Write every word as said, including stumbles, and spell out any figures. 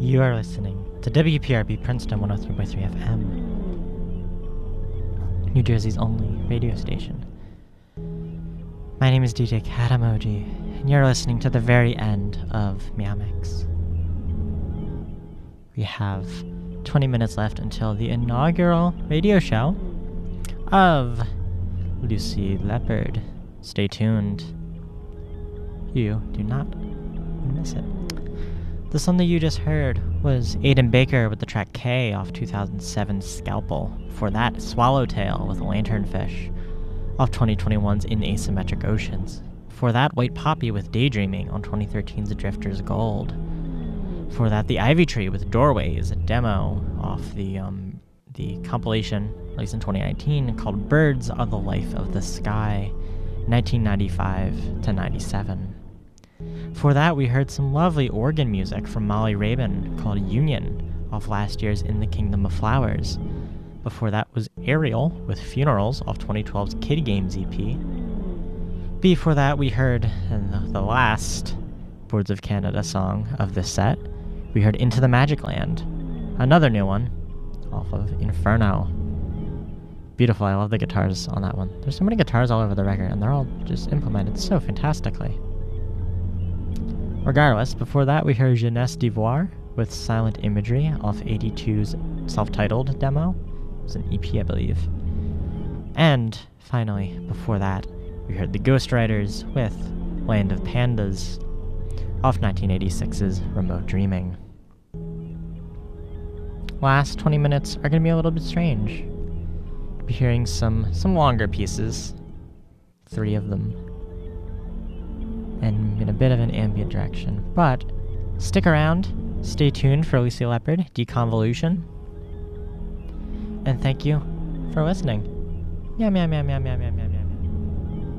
You are listening to W P R B Princeton one oh three point three F M, New Jersey's only radio station. My name is D J Cat Emoji, and you're listening to the very end of Meow Mix. We have twenty minutes left until the inaugural radio show of Lucy Leopard. Stay tuned. You do not miss it. The song that you just heard was Aiden Baker with the track K off two thousand seven's Scalpel. For that, Swallowtail with Lanternfish off twenty twenty-one's In Asymmetric Oceans. For that, White Poppy with Daydreaming on twenty thirteen's Drifter's Gold. For that, The Ivy Tree with Doorways, a demo off the um, the compilation released in twenty nineteen called Birds of the Life of the Sky, nineteen ninety-five to ninety-seven. For that, we heard some lovely organ music from Molly Rabin called Union off last year's In the Kingdom of Flowers. Before that was Ariel with Funerals off twenty twelve's Kid Games E P. Before that, we heard the, the last Boards of Canada song of this set. We heard Into the Magic Land, another new one off of Inferno. Beautiful, I love the guitars on that one. There's so many guitars all over the record, and they're all just implemented so fantastically. Regardless, before that we heard Jeunesse d'Ivoire with Silent Imagery off eighty-two's self-titled demo. It was an E P, I believe. And finally, before that, we heard the Ghostwriters with Land of Pandas off nineteen eighty-six's Remote Dreaming. Last twenty minutes are going to be a little bit strange. You'll be hearing some, some longer pieces, three of them, and in a bit of an ambient direction. But stick around, stay tuned for Lucy Leopard, Deconvolution, and thank you for listening. Meow, meow, meow, meow, meow, meow, meow.